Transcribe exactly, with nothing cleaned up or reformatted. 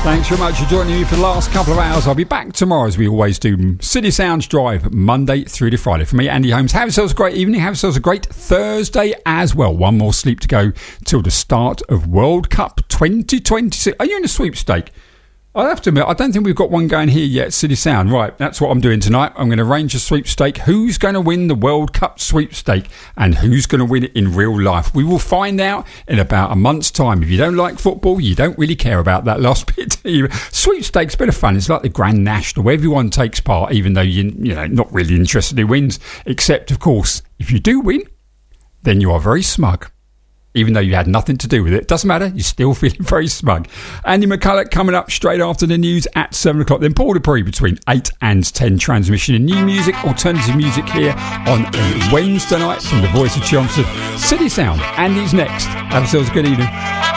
Thanks very much for joining me for the last couple of hours. I'll be back tomorrow as we always do. City Sounds Drive, Monday through to Friday. For me, Andy Holmes, have yourselves a great evening. Have yourselves a great Thursday as well. One more sleep to go till the start of World Cup twenty twenty-six. Are you in a sweepstake? I have to admit, I don't think we've got one going here yet, City Sound. Right, that's what I'm doing tonight. I'm going to arrange a sweepstake. Who's going to win the World Cup sweepstake and who's going to win it in real life? We will find out in about a month's time. If you don't like football, you don't really care about that last bit. Sweepstakes, a bit of fun. It's like the Grand National. Everyone takes part, even though you're you know, not really interested who wins. Except, of course, if you do win, then you are very smug. Even though you had nothing to do with it. Doesn't matter, you're still feeling very smug. Andy McCulloch coming up straight after the news at seven o'clock. Then Paul Dupree between eight and ten. Transmission in new music, alternative music here on a Wednesday night from the voice of Chelmsford. City Sound. Andy's next. Have yourselves a good evening.